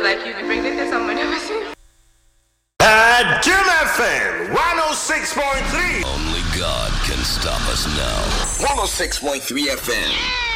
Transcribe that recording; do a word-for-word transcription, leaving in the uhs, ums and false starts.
like you impregnated someone never seen. At Jim F M one oh six point three. Only God can stop us now. one oh six point three F M.